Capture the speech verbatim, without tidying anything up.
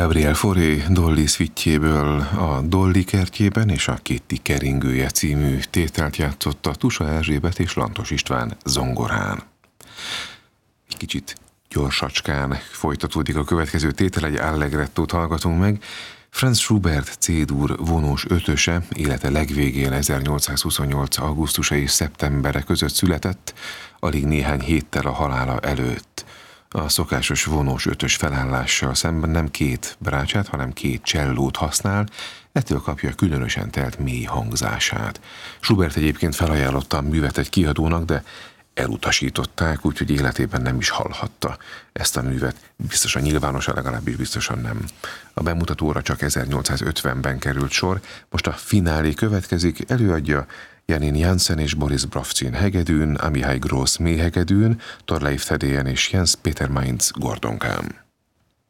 Gabriel Fauré Dolly szvitjéből a Dolly kertjében és a Kitty keringője című tételt játszotta Tusa Erzsébet és Lantos István zongorán. Egy kicsit gyorsacskán folytatódik a következő tétel, egy allegrettót hallgatunk meg. Franz Schubert C-dur vonós ötöse élete legvégén ezernyolcszázhuszonnyolc. augusztusa és szeptembere között született, alig néhány héttel a halála előtt. A szokásos vonós ötös felállással szemben nem két brácsát, hanem két csellót használ, ettől kapja különösen telt mély hangzását. Schubert egyébként felajánlotta a művet egy kiadónak, de elutasították, úgyhogy életében nem is hallhatta ezt a művet. Biztosan nyilvánosan, legalábbis biztosan nem. A bemutatóra csak ezernyolcszázötvenben került sor, most a finálé következik, előadja Janine Jansen és Boris Brovcsin hegedűn, Amihai Gross mélyhegedűn, Thorleif Thedéen és Jens Peter Mainz gordonkán.